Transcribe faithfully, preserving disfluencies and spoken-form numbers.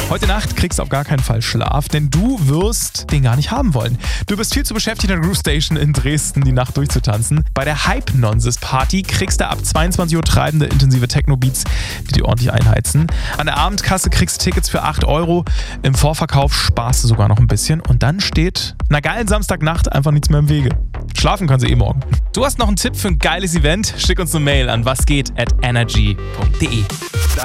Heute Nacht kriegst du auf gar keinen Fall Schlaf, denn du wirst den gar nicht haben wollen. Du bist viel zu beschäftigt, in der Groove Station in Dresden die Nacht durchzutanzen. Bei der Hypnonsis Party kriegst du ab zweiundzwanzig Uhr treibende, intensive Techno-Beats, die dir ordentlich einheizen. An der Abendkasse kriegst du Tickets für acht Euro. Im Vorverkauf sparst du sogar noch ein bisschen. Und dann steht einer geilen Samstagnacht einfach nichts mehr im Wege. Schlafen können sie eh morgen. Du hast noch einen Tipp für ein geiles Event? Schick uns eine Mail an wasgeht at energy punkt de.